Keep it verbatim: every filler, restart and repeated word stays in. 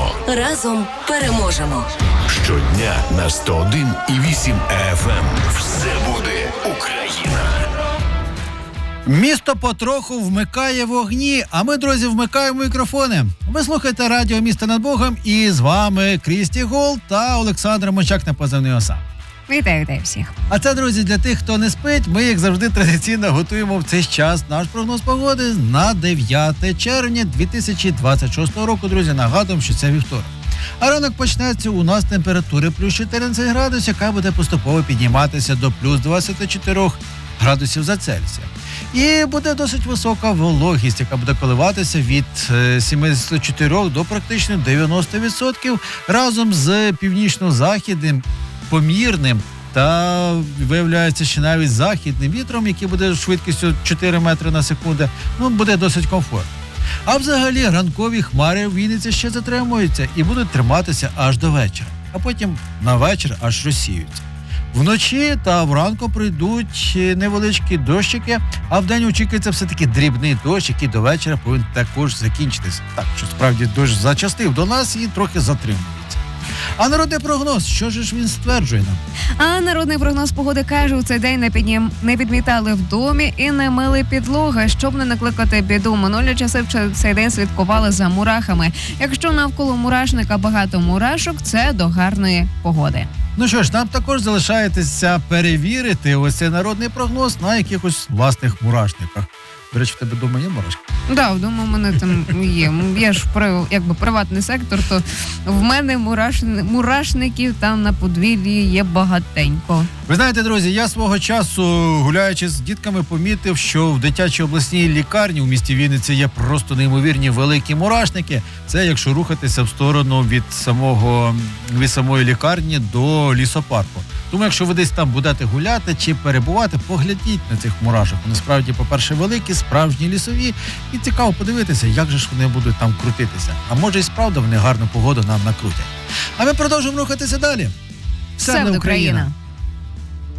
Рівного. Разом переможемо. Щодня на сто один і вісім еф ем. Все буде Україна. Місто потроху вмикає вогні, а ми, друзі, вмикаємо мікрофони. Ви слухаєте радіо «Місто над Богом» і з вами Крісті Гол та Олександр Мочак на позивний Оса. Вітаю, вітаю всіх. А це, друзі, для тих, хто не спить, ми, як завжди, традиційно готуємо в цей час наш прогноз погоди на дев'яте червня дві тисячі двадцять шостого року. Друзі, нагадуємо, що це вівторок. А ранок почнеться у нас температури плюс чотирнадцять градусів, яка буде поступово підніматися до плюс двадцять чотири градусів за Цельсієм. І буде досить висока вологість, яка буде коливатися від сімдесят чотири до практично дев'яносто відсотків разом з північно-західним помірним та, виявляється, ще навіть західним вітром, який буде швидкістю чотири метри на секунду, ну, буде досить комфортно. А взагалі ранкові хмари в Вінниці ще затримуються і будуть триматися аж до вечора, а потім на вечір аж розсіються. Вночі та вранку прийдуть невеличкі дощики, а вдень очікується все-таки дрібний дощ, який до вечора повинен також закінчитися. Так, що справді дощ зачастив до нас і трохи затримується. А народний прогноз, що ж він стверджує нам? А народний прогноз погоди каже, у цей день не, піднім... не підмітали в домі і не мили підлоги, щоб не накликати біду. Минулі часи в цей день слідкували за мурахами. Якщо навколо мурашника багато мурашок, це до гарної погоди. Ну що ж, нам також залишається перевірити ось цей народний прогноз на якихось власних мурашниках. До речі, в тебе вдома є мурашки? Да, вдома в мене там є. Я ж якби приватний сектор, то в мене мурашни... мурашників там на подвір'ї є багатенько. Ви знаєте, друзі, я свого часу, гуляючи з дітками, помітив, що в дитячій обласній лікарні у місті Вінниці є просто неймовірні великі мурашники. Це якщо рухатися в сторону від самого від самої лікарні до лісопарку. Тому якщо ви десь там будете гуляти чи перебувати, поглядіть на цих мурашок. Вони справді, по-перше, великі, справжні лісові. І цікаво подивитися, як же ж вони будуть там крутитися. А може і справді вони гарну погоду нам накрутять. А ми продовжуємо рухатися далі. Все буде Україна!